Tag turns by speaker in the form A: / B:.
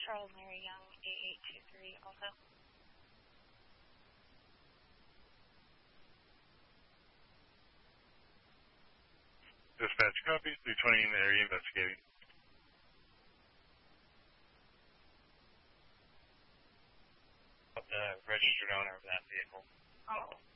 A: Charles Mary Young, 8823 Alpha.
B: Dispatch copy, 320 in the area investigating.
C: The registered owner of that vehicle.
A: Oh.